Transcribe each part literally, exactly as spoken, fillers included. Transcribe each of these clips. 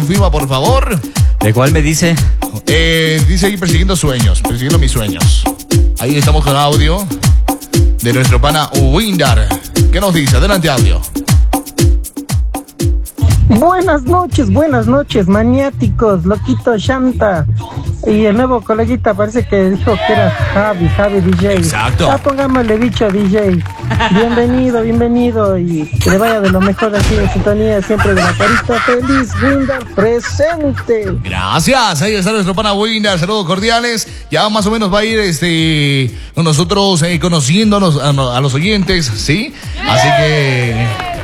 confirma, por favor. ¿De cuál me dice? Eh, dice ahí persiguiendo sueños, persiguiendo mis sueños. Ahí estamos con audio de nuestro pana Windar. ¿Qué nos dice? Adelante, audio. Buenas noches, buenas noches, maniáticos, loquito Shanta. Y el nuevo coleguita parece que dijo que era Javi, Javi D J. Exacto. Ya pongámosle bicho D J. Bienvenido, bienvenido y que le vaya de lo mejor aquí en sintonía, siempre de la carita feliz, Windar presente. Gracias, ahí está nuestro pana Windar, saludos cordiales. Ya más o menos va a ir este con nosotros eh, conociéndonos a, a los oyentes, ¿sí? Así que...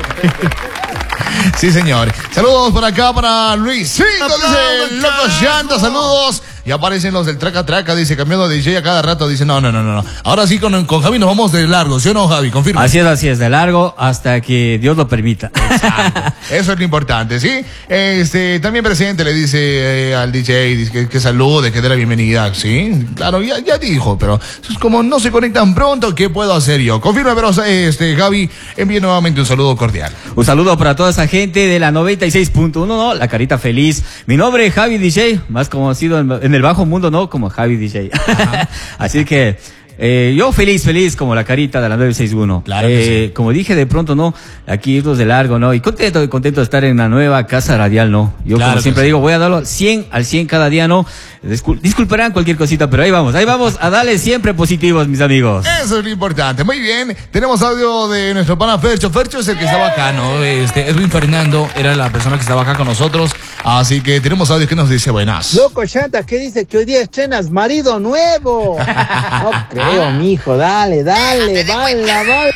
Sí, señor. Saludos por acá para Luisito, dice Loco Llanta, saludos. Y aparecen los del Traca Traca, dice, cambiando de D J a cada rato, dice, no, no, no, no. Ahora sí, con, con Javi nos vamos de largo, ¿sí o no, Javi? Confirma. Así es, así es, de largo hasta que Dios lo permita. Exacto. Eso es lo importante, ¿sí? Este, también presente le dice eh, al D J dice que, que salude, que dé la bienvenida, ¿sí? Claro, ya, ya dijo, pero es como no se conectan pronto, ¿qué puedo hacer yo? Confirma, pero este, Javi, envíe nuevamente un saludo cordial. Un saludo para toda esa gente de la noventa y seis punto uno, ¿no? La carita feliz. Mi nombre es Javi D J, más conocido en, en el bajo mundo, ¿no? Como Javi D J. Así que eh, yo feliz, feliz como la carita de la nueve seis uno. Claro eh, que sí. Como dije, de pronto, ¿no? Aquí irnos de largo, ¿no? Y contento, contento de estar en la nueva casa radial, ¿no? Yo Claro como siempre sí. digo, voy a darlo cien al cien cada día, ¿no? Discul- disculparán cualquier cosita, pero ahí vamos, ahí vamos a darle siempre positivos, mis amigos. Eso es lo importante. Muy bien. Tenemos audio de nuestro pana Fercho. Fercho es el que estaba acá, ¿no? Este, Edwin Fernando era la persona que estaba acá con nosotros. Así que tenemos audio que nos dice buenas. Loco Shanta, ¿qué dice? Que hoy día estrenas marido nuevo. No creo, mijo, dale, dale, bala, bala.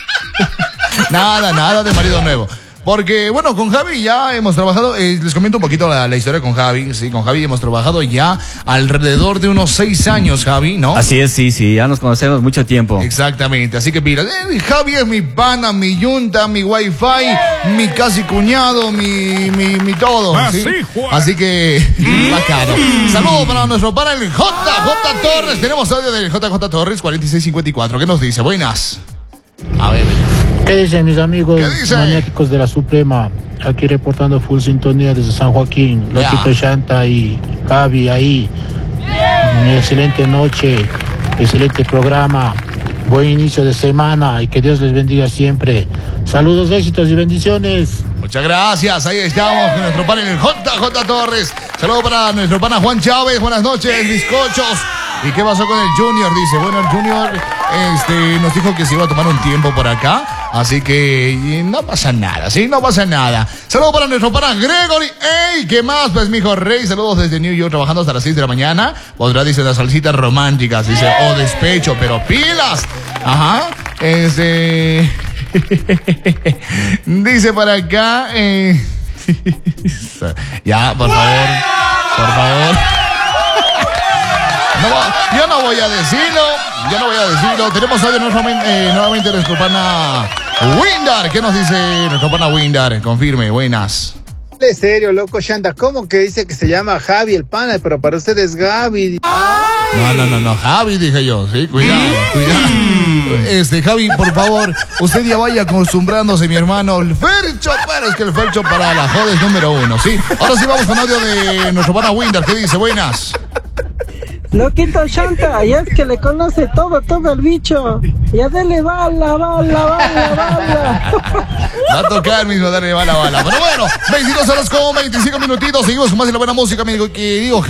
Nada, nada de marido nuevo. Porque, bueno, con Javi ya hemos trabajado, eh, les comento un poquito la, la historia con Javi, sí, con Javi hemos trabajado ya alrededor de unos seis años, Javi, ¿no? Así es, sí, sí, ya nos conocemos mucho tiempo. Exactamente, así que mira, eh, Javi es mi pana, mi yunta, mi wifi, mi casi cuñado, mi, mi, mi todo, ¿sí? Así que, bacano. Saludos para nuestro pana, el J J Torres, tenemos audio del J J Torres, cuarenta y seis cincuenta y cuatro, ¿qué nos dice? Buenas. A ver. ¿Qué dicen mis amigos ¿Qué dice? maniáticos de la Suprema? Aquí reportando full sintonía desde San Joaquín. Ya. Loquito Shanta y Javi ahí. Una excelente noche, excelente programa, buen inicio de semana y que Dios les bendiga siempre. Saludos, éxitos y bendiciones. Muchas gracias, ahí estamos con nuestro pana el J J Torres. Saludos para nuestro pana Juan Chávez, buenas noches, bizcochos. ¿Y qué pasó con el Junior? Dice, bueno, el Junior este, nos dijo que se iba a tomar un tiempo por acá, así que no pasa nada, ¿sí? No pasa nada. Saludos para nuestro pana Gregory. ¡Ey! ¿Qué más? Pues, mijo rey, saludos desde New York, trabajando hasta las seis de la mañana. Podrá, dice, las salsitas románticas, dice, o despecho, pero pilas. Ajá, este... dice para acá, eh... ya, por favor, por favor. No, yo no voy a decirlo, yo no voy a decirlo. Tenemos audio nuevamente, eh, nuevamente nuestro pana Windar. ¿Qué nos dice nuestro pana Windar? Confirme, buenas. En serio, Loco Shanta, ¿cómo que dice que se llama Javi el pana? Pero para usted es Gaby. No, no, no, no, Javi, dije yo, sí, cuidado, cuidado. Este, Javi, por favor, usted ya vaya acostumbrándose, mi hermano, el Fercho, pero es que el Fercho para la joda es número uno, ¿sí? Ahora sí vamos con audio de nuestro pana Windar, ¿qué dice? Buenas. Loquito Shanta, ya es que le conoce todo, todo el bicho. Ya dele bala, bala, bala, bala. Va a tocar mismo darle bala, bala. Pero bueno, veintidós horas con veinticinco minutitos, seguimos con más de la buena música, amigo, que digo,